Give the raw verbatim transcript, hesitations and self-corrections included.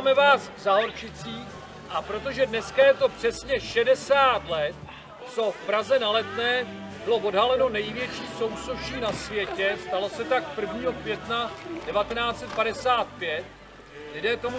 Vítáme vás v Záhorčicích a protože dneska je to přesně šedesát let, co v Praze na Letné bylo odhaleno největší sousoší na světě, stalo se tak prvního května devatenáct set padesát pět, lidé tomu